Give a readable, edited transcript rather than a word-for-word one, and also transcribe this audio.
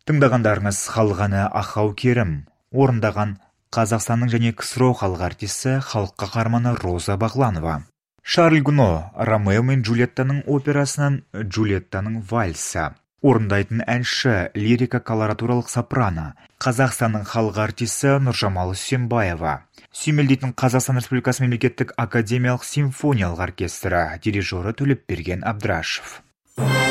Тыңдағандарыңыз халық әні Ахау Керім. Орындаған Қазақстанның және КСРО халық артисі, халық қаһарманы Роза Бағланова. Шарль Гуно Ромео мен Джульеттаның операсынан Джульеттаның вальсі. Орындайтын әнші, лирика колоратуралық сопрано, Қазақстанның халық артисі Нұржамал Үсенбаева. Сүйемелдейтін Қазақстан Республикасы мемлекеттік академиялық симфониялық оркестрі, дирижері Төлепберген Абдрашев.